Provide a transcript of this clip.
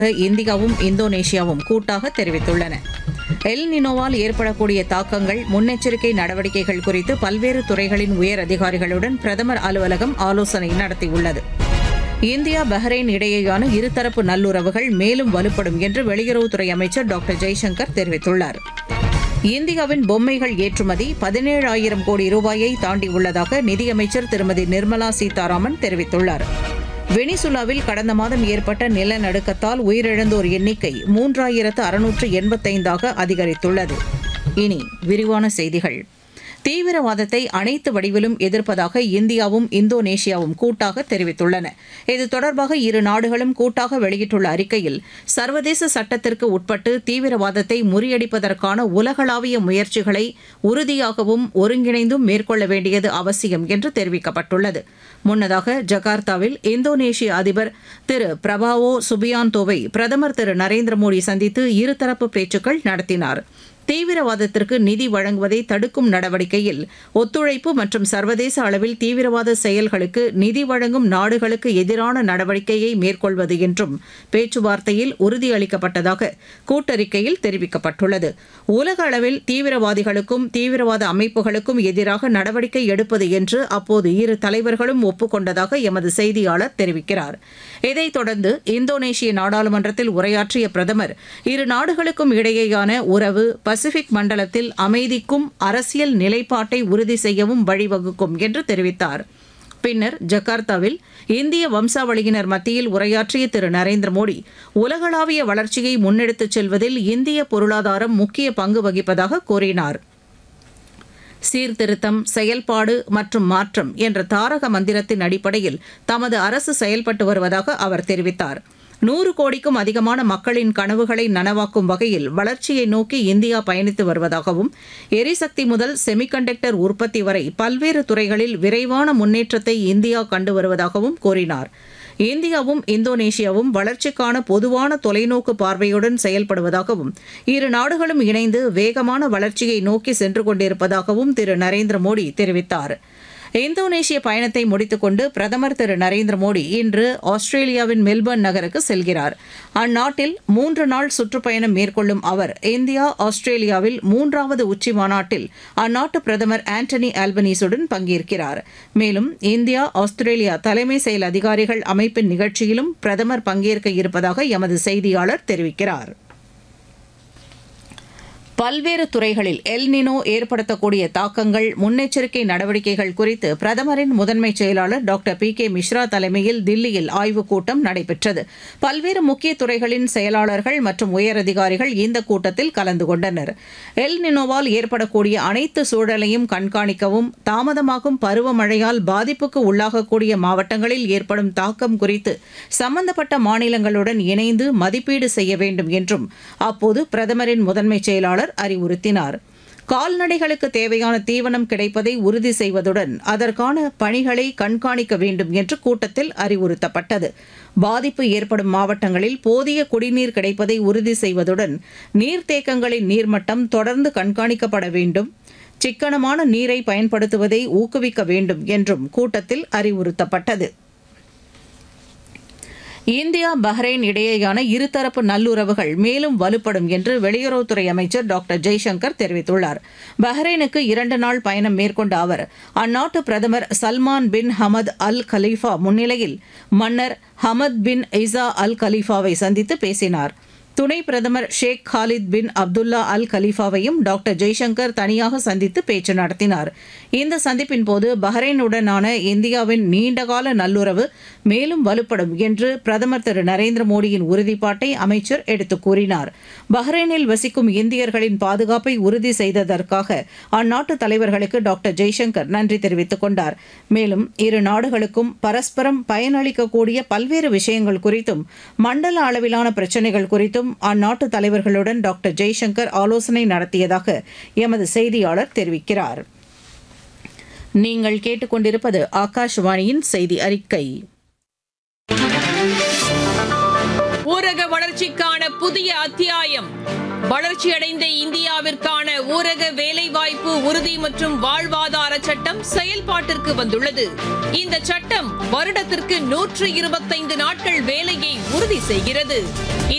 இந்தியாவும் இந்தோனேஷியாவும் கூட்டாக தெரிவித்துள்ளன. எல் நினோவால் ஏற்படக்கூடிய தாக்கங்கள், முன்னெச்சரிக்கை நடவடிக்கைகள் குறித்து பல்வேறு துறைகளின் உயர் அதிகாரிகளுடன் பிரதமர் அலுவலகம் ஆலோசனை நடத்தியுள்ளது. இந்தியா பஹ்ரைன் இடையேயான இருதரப்பு நல்லுறவுகள் மேலும் வலுப்படும் என்று வெளியுறவுத்துறை அமைச்சர் டாக்டர் ஜெய்சங்கர் தெரிவித்துள்ளார். இந்தியாவின் பொம்மைகள் ஏற்றுமதி 17,000 கோடி ரூபாயை தாண்டியுள்ளதாக நிதியமைச்சர் திருமதி நிர்மலா சீதாராமன் தெரிவித்துள்ளார். வெனிசுலாவில் கடந்த மாதம் ஏற்பட்ட நிலநடுக்கத்தால் உயிரிழந்தோர் எண்ணிக்கை 3,685 அதிகரித்துள்ளது. இனி விரிவான செய்திகள். தீவிரவாதத்தை அனைத்து வடிவிலும் எதிர்ப்பதாக இந்தியாவும் இந்தோனேஷியாவும் கூட்டாக தெரிவித்துள்ளன. இது தொடர்பாக இரு நாடுகளும் கூட்டாக வெளியிட்டுள்ள அறிக்கையில், சர்வதேச சட்டத்திற்கு உட்பட்டு தீவிரவாதத்தை முறியடிப்பதற்கான உலகளாவிய முயற்சிகளை உறுதியாகவும் ஒருங்கிணைந்தும் மேற்கொள்ள வேண்டியது அவசியம் என்று தெரிவிக்கப்பட்டுள்ளது. முன்னதாக ஜகார்த்தாவில் இந்தோனேஷிய அதிபர் திரு பிரபாவோ சுபியாந்தோவை பிரதமர் திரு நரேந்திர மோடி சந்தித்து இருதரப்பு பேச்சுக்கள் நடத்தினார். தீவிரவாதத்திற்கு நிதி வழங்குவதை தடுக்கும் நடவடிக்கையில் ஒத்துழைப்பு மற்றும் சர்வதேச அளவில் தீவிரவாத செயல்களுக்கு நிதி வழங்கும் நாடுகளுக்கு எதிரான நடவடிக்கையை மேற்கொள்வது என்றும் பேச்சுவார்த்தையில் உறுதியளிக்கப்பட்டதாக கூட்டறிக்கையில் தெரிவிக்கப்பட்டுள்ளது. உலக அளவில் தீவிரவாதிகளுக்கும் தீவிரவாத அமைப்புகளுக்கும் எதிராக நடவடிக்கை எடுப்பது என்று அப்போது இரு தலைவர்களும் ஒப்புக்கொண்டதாக எமது செய்தியாளர் தெரிவிக்கிறார். இதைத் தொடர்ந்து இந்தோனேஷிய நாடாளுமன்றத்தில் உரையாற்றிய பிரதமர், இரு நாடுகளுக்கும் இடையேயான உறவு பசிபிக் மண்டலத்தில் அமைதிக்கும் அரசியல் நிலைப்பாட்டை உறுதி செய்யவும் வழிவகுக்கும் என்று தெரிவித்தார். பின்னர் ஜகார்த்தாவில் இந்திய வம்சாவளியினர் மத்தியில் உரையாற்றிய திரு நரேந்திர மோடி, உலகளாவிய வளர்ச்சியை முன்னெடுத்துச் செல்வதில் இந்திய பொருளாதாரம் முக்கிய பங்கு வகிப்பதாக கூறினார். சீர்திருத்தம், செயல்பாடு மற்றும் மாற்றம் என்ற தாரக மந்திரத்தின் அடிப்படையில் தமது அரசு செயல்பட்டு வருவதாக அவர் தெரிவித்தார். 100 கோடிக்கும் அதிகமான மக்களின் கனவுகளை நனவாக்கும் வகையில் வளர்ச்சியை நோக்கி இந்தியா பயணித்து வருவதாகவும், எரிசக்தி முதல் செமிகண்டக்டர் உற்பத்தி வரை பல்வேறு துறைகளில் விரைவான முன்னேற்றத்தை இந்தியா கண்டு வருவதாகவும் கூறினார். இந்தியாவும் இந்தோனேஷியாவும் வளர்ச்சிக்கான பொதுவான தொலைநோக்கு பார்வையுடன் செயல்படுவதாகவும், இரு நாடுகளும் இணைந்து வேகமான வளர்ச்சியை நோக்கி சென்று கொண்டிருப்பதாகவும் திரு நரேந்திர மோடி தெரிவித்தார். இந்தோனேஷிய பயணத்தை முடித்துக் கொண்டு பிரதமர் திரு நரேந்திர மோடி இன்று ஆஸ்திரேலியாவின் மெல்பர்ன் நகருக்கு செல்கிறார். அந்நாட்டில் 3 நாள் சுற்றுப்பயணம் மேற்கொள்ளும் அவர் இந்தியா ஆஸ்திரேலியாவில் 3வது உச்சி மாநாட்டில் அந்நாட்டு பிரதமர் ஆண்டனி ஆல்பனீசுடன் பங்கேற்கிறார். மேலும் இந்தியா ஆஸ்திரேலியா தலைமை செயல் அதிகாரிகள் அமைப்பின் நிகழ்ச்சியிலும் பிரதமர் பங்கேற்க இருப்பதாக எமது செய்தியாளர் தெரிவிக்கிறார். பல்வேறு துறைகளில் எல் நினோ ஏற்படுத்தக்கூடிய தாக்கங்கள், முன்னெச்சரிக்கை நடவடிக்கைகள் குறித்து பிரதமரின் முதன்மைச் செயலாளர் டாக்டர் பி.கே. மிஸ்ரா தலைமையில் தில்லியில் ஆய்வுக் கூட்டம் நடைபெற்றது. பல்வேறு முக்கிய துறைகளின் செயலாளர்கள் மற்றும் உயரதிகாரிகள் இந்த கூட்டத்தில் கலந்து கொண்டனர். எல் நினோவால் ஏற்படக்கூடிய அனைத்து சூழலையும் கண்காணிக்கவும், தாமதமாகும் பருவமழையால் பாதிப்புக்கு உள்ளாகக்கூடிய மாவட்டங்களில் ஏற்படும் தாக்கம் குறித்து சம்பந்தப்பட்ட மாநிலங்களுடன் இணைந்து மதிப்பீடு செய்ய வேண்டும் என்றும் அப்போது பிரதமரின் முதன்மைச் செயலாளர் அறிவுறுத்தினார். கால்நடைகளுக்கு தேவையான தீவனம் கிடைப்பதை உறுதி செய்வதுடன் அதற்கான பணிகளை கண்காணிக்க வேண்டும் என்று கூட்டத்தில் அறிவுறுத்தப்பட்டது. பாதிப்பு ஏற்படும் மாவட்டங்களில் போதிய குடிநீர் கிடைப்பதை உறுதி செய்வதுடன் நீர்த்தேக்கங்களின் நீர்மட்டம் தொடர்ந்து கண்காணிக்கப்பட வேண்டும், சிக்கனமான நீரை பயன்படுத்துவதை ஊக்குவிக்க வேண்டும் என்றும் கூட்டத்தில் அறிவுறுத்தப்பட்டது. இந்தியா பஹ்ரைன் இடையேயான இருதரப்பு நல்லுறவுகள் மேலும் வலுப்படும் என்று வெளியுறவுத்துறை அமைச்சர் டாக்டர் ஜெய்சங்கர் தெரிவித்துள்ளார். பஹ்ரைனுக்கு 2 நாள் பயணம் மேற்கொண்ட அவர் அந்நாட்டு பிரதமர் சல்மான் பின் ஹமத் அல் கலீஃபா முன்னிலையில் மன்னர் ஹமத் பின் இசா அல் கலீஃபாவை சந்தித்து பேசினார். துணை பிரதமர் ஷேக் காலித் பின் அப்துல்லா அல் கலீஃபாவையும் டாக்டர் ஜெய்சங்கர் தனியாக சந்தித்து பேச்சு நடத்தினார். இந்த சந்திப்பின் போது பஹ்ரைனுடனான இந்தியாவின் நீண்டகால நல்லுறவு மேலும் வலுப்படும் என்று பிரதமர் திரு நரேந்திர மோடியின் உறுதிப்பாட்டை அமைச்சர் எடுத்துக் கூறினார். பஹ்ரைனில் வசிக்கும் இந்தியர்களின் பாதுகாப்பை உறுதி செய்ததற்காக அந்நாட்டு தலைவர்களுக்கு டாக்டர் ஜெய்சங்கர் நன்றி தெரிவித்துக் கொண்டார். மேலும் இரு நாடுகளுக்கும் பரஸ்பரம் பயனளிக்கக்கூடிய பல்வேறு விஷயங்கள் குறித்தும், மண்டல அளவிலான பிரச்சினைகள் குறித்தும் அந்நாட்டு தலைவர்களுடன் டாக்டர் ஜெய்சங்கர் ஆலோசனை நடத்தியதாக எமது செய்தியாளர் தெரிவிக்கிறார். நீங்கள் கேட்டுக்கொண்டிருப்பது ஆகாஷவாணியின் செய்தி அறிக்கை. ஒரு ஊரக வளர்ச்சிக்கான புதிய அத்தியாயம். வளர்ச்சியடைந்த இந்தியாவிற்கான ஊரக வேலைவாய்ப்பு உறுதி மற்றும் வாழ்வாதார சட்டம் செயல்பாட்டிற்கு வந்துள்ளது. இந்த சட்டம் வருடத்திற்கு 125 நாட்கள் வேலையை உறுதி செய்கிறது.